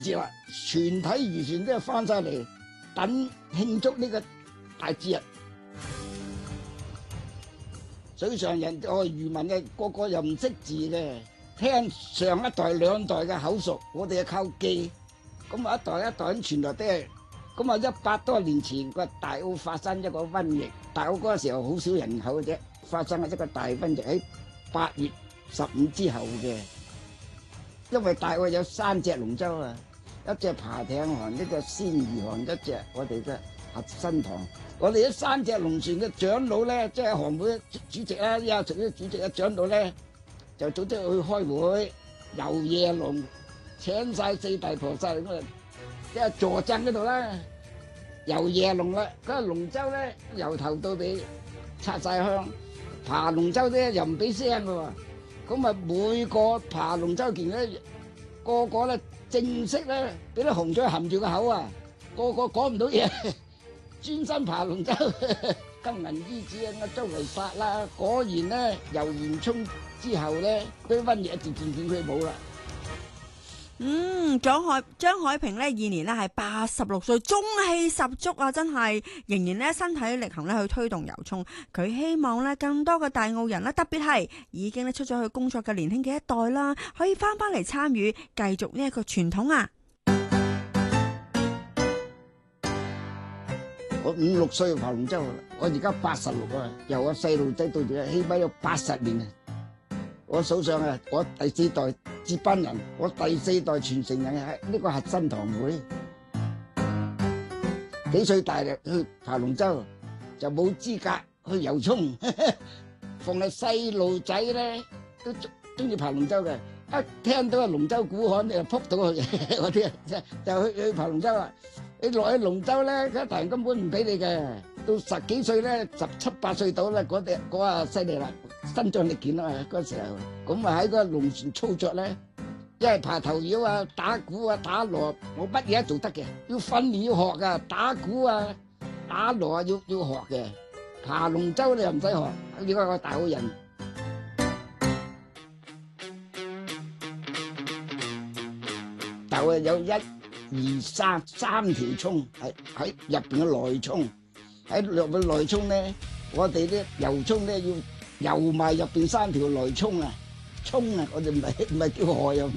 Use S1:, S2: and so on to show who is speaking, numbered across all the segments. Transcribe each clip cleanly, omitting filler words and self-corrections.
S1: 節啦，全體漁船都係翻晒嚟等慶祝呢個大節日。水上人漁民嘅個個又唔識字嘅，聽上一代兩代嘅口述，我哋係靠記，咁啊一代一代咁傳落都係。咁啊100多年前個大澳發生一個瘟疫，大澳嗰個時候好少人口嘅啫，發生咗一個大瘟疫喺8月15之後嘅，因為大澳有3隻龍舟啊，一隻爬艇航，一隻鮮魚航，一隻我哋嘅核心塘。我哋呢3隻龍船嘅長老咧，即係航會主席啦，亞巡嘅主席嘅長老咧，就組織去開會遊夜龍，請晒4大菩薩咁啊，即係坐鎮嗰度啦，遊夜龍啦。嗰個龍舟咧由頭到尾拆晒香，爬龍舟咧又唔俾聲嘅喎。咁啊每個爬龍舟健咧，個個咧正式咧俾啲紅嘴含住個口啊，個個講唔到嘢。專心爬龍舟，金銀衣紙啊，周圍發啦。果然咧，游完涌之後咧，嗰啲瘟疫漸佢冇啦。
S2: 張海平呢，現年呢係86歲，中氣十足啊！真係仍然呢身體力行呢去推動游涌。佢希望呢更多嘅大澳人呢，特別係已經呢出咗去工作嘅年輕嘅一代啦，可以翻嚟參與，繼續呢一個傳統啊！
S1: 我5、6歲爬龍舟，我而家86啊，由我細路仔到而家起碼有80年啊！我手上啊，我第4代接班人，我第4代傳承人係呢個核心堂會。幾歲大嚟去爬龍舟就冇資格去游涌，逢係細路仔咧都中意爬龍舟嘅，一聽到個龍舟鼓響你就撲到去，嗰啲就去爬龍舟啦。你落去龍舟咧，嗰大人根本唔俾你嘅。到10幾歲咧，17、8歲到啦，嗰下犀利啦，身壯力健啊嘛，嗰時候。咁啊喺個龍船操作咧，一係爬頭搖啊、打鼓啊、打鑼，我乜嘢都做得嘅。要訓練要學噶，打鼓啊、打鑼啊要學嘅。爬龍舟你又唔使學，呢個大澳人。大澳有1、2、3條涌喺入邊嘅內涌，喺入邊內涌咧，我哋啲游涌咧要游埋入邊3條內涌啊，涌啊，我哋唔係叫河啊。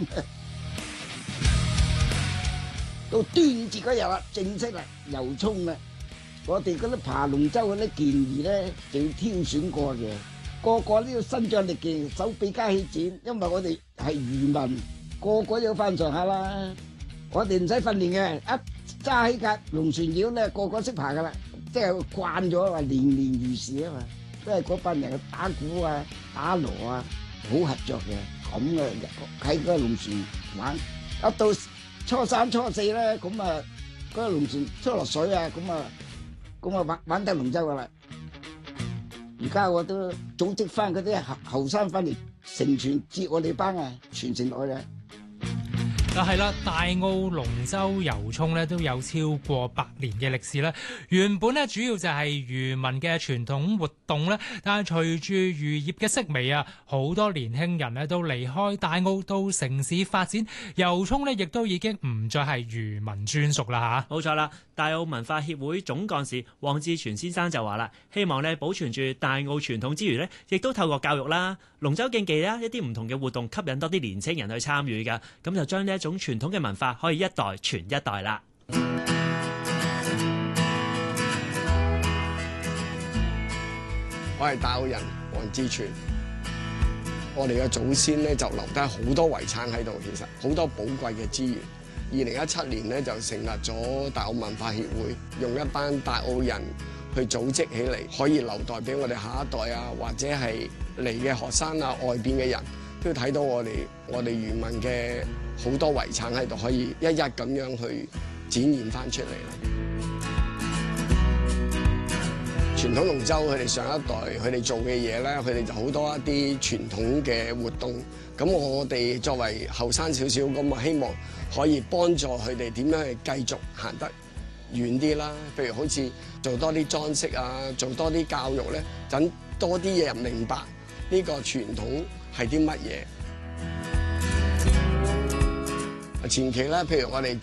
S1: 到端午節嗰日啦，正式啦游涌啦，我哋嗰啲爬龍舟嗰啲健兒咧，就要挑選過嘅，個個都要身壯力健，手臂加起展，因為我哋係漁民，個個都要翻上下啦。我哋唔使訓練嘅，一揸起架龍船繞咧，個個識爬噶啦，即係慣咗話年年如是啊嘛，都係嗰班人打鼓啊、打鑼啊，好合作嘅，咁嘅喺嗰個龍船玩。一到初3、初4咧，咁啊嗰個龍船出落水啊，咁啊玩得龍舟噶啦。而家我都組織翻嗰啲後生翻嚟成傳接我哋班啊，傳承落去啦。
S3: 係啦，大澳龍舟游涌咧都有超過100年嘅歷史啦。原本咧主要就係漁民嘅傳統活動咧，但係隨住漁業嘅式微啊，好多年輕人咧都離開大澳到城市發展，游涌咧亦都已經唔再係漁民專屬啦嚇。
S4: 冇錯啦，大澳文化協會總幹事黃志全先生就話啦，希望咧保存住大澳傳統之餘咧，亦都透過教育啦、龍舟競技啦、一啲唔同嘅活動，吸引多啲年青人去參與㗎，咁就將呢一種傳統嘅文化可以一代傳一代啦。
S5: 我係大澳人黃志全，我哋嘅祖先咧就留低好多遺產喺度，其實好多寶貴嘅資源。2017年咧就成立咗大澳文化協會，用一班大澳人去組織起嚟，可以留待俾我哋下一代啊，或者係嚟嘅學生啊，外邊嘅人都睇到我哋漁民嘅好多遺產喺度，可以一一咁樣去展現翻出嚟啦。傳統龍舟佢哋上一代佢哋做嘅嘢咧，佢哋就好多一啲傳統嘅活動。咁我哋作為後生少少咁啊，希望可以幫助佢哋點樣去繼續行得遠啲啦。譬如好似做多啲裝飾啊，做多啲教育咧，等多啲人明白呢個傳統係啲乜嘢。 前期咧，譬如我哋